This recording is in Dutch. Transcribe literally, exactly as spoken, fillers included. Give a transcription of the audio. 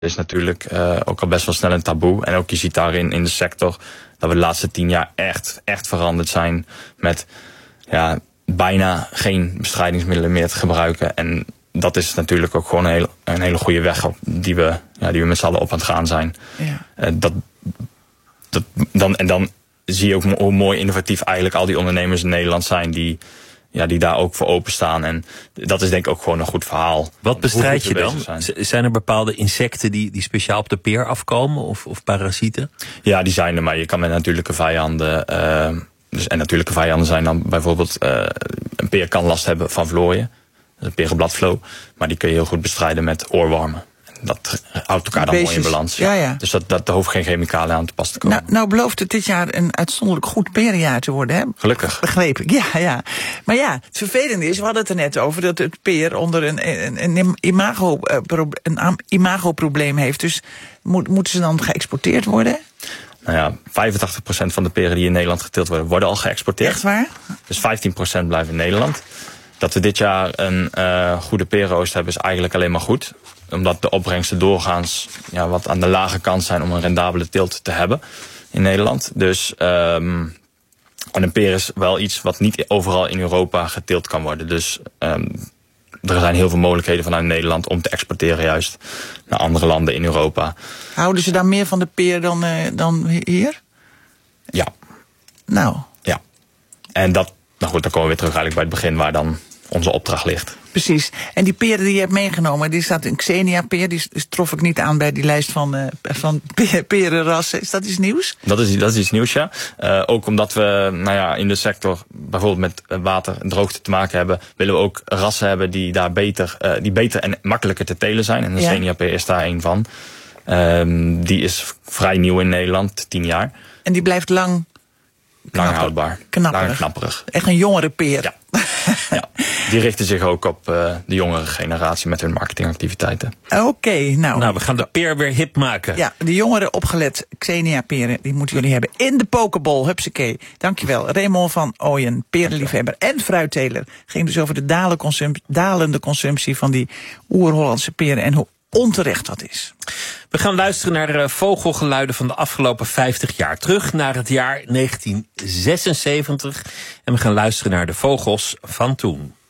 is natuurlijk uh, ook al best wel snel een taboe. En ook je ziet daarin in de sector dat we de laatste tien jaar echt, echt veranderd zijn met ja, bijna geen bestrijdingsmiddelen meer te gebruiken. En dat is natuurlijk ook gewoon een hele, een hele goede weg op die we, ja, die we met z'n allen op aan het gaan zijn. Ja. Uh, dat, dat, dan, en dan zie je ook hoe mooi innovatief eigenlijk al die ondernemers in Nederland zijn die, ja, die daar ook voor openstaan. En dat is denk ik ook gewoon een goed verhaal. Wat bestrijd je dan? Zijn. zijn er bepaalde insecten die, die speciaal op de peer afkomen of, of parasieten? Ja, die zijn er, maar je kan met natuurlijke vijanden. Uh, dus, en natuurlijke vijanden zijn dan bijvoorbeeld uh, een peer kan last hebben van vlooien. Een perenbladvloo. Maar die kun je heel goed bestrijden met oorwormen. Dat houdt elkaar dan mooi in balans. Ja. Ja, ja. Dus dat, dat, daar hoeft geen chemicaliën aan te pas te komen. Nou, nou belooft het dit jaar een uitzonderlijk goed perenjaar te worden, hè? Gelukkig. Begreep ik, ja, ja. Maar ja, het vervelende is, we hadden het er net over, dat het peer onder een, een, een, imago, een imagoprobleem heeft. Dus moet, moeten ze dan geëxporteerd worden? Nou ja, vijfentachtig procent van de peren die in Nederland geteeld worden, worden al geëxporteerd. Echt waar? Dus vijftien procent blijven in Nederland. Dat we dit jaar een uh, goede perenoogst hebben is eigenlijk alleen maar goed. Omdat de opbrengsten doorgaans ja, wat aan de lage kant zijn om een rendabele teelt te hebben in Nederland. Dus um, en een peer is wel iets wat niet overal in Europa geteeld kan worden. Dus um, er zijn heel veel mogelijkheden vanuit Nederland om te exporteren juist naar andere landen in Europa. Houden ze daar meer van de peer dan, uh, dan hier? Ja. Nou. Ja. En dat, nou goed, dan komen we weer terug eigenlijk bij het begin waar dan onze opdracht ligt. Precies. En die peren die je hebt meegenomen, die staat een Xenia-peer. Die trof ik niet aan bij die lijst van, uh, van perenrassen. Is dat iets nieuws? Dat is, dat is iets nieuws, ja. Uh, ook omdat we nou ja, in de sector bijvoorbeeld met water en droogte te maken hebben, willen we ook rassen hebben die daar beter, uh, die beter en makkelijker te telen zijn. En de ja. Xenia-peer is daar een van. Um, die is vrij nieuw in Nederland, tien jaar. En die blijft lang... Lang houdbaar. Knapperig. Lang knapperig. Echt een jongere peer. Ja. Ja. Die richten zich ook op uh, de jongere generatie met hun marketingactiviteiten. Oké, okay, nou. Nou, we gaan de peer weer hip maken. Ja, de jongeren opgelet Xenia-peren, die moeten jullie hebben. In de pokeball, hupsakee. Dankjewel, Raymond van Ooyen, perenliefhebber en fruitteler. Ging dus over de dalen consum- dalende consumptie van die oer-Hollandse peren en hoe onterecht dat is. We gaan luisteren naar uh, vogelgeluiden van de afgelopen vijftig jaar. Terug naar het jaar negentien zesenzeventig. En we gaan luisteren naar de vogels van toen.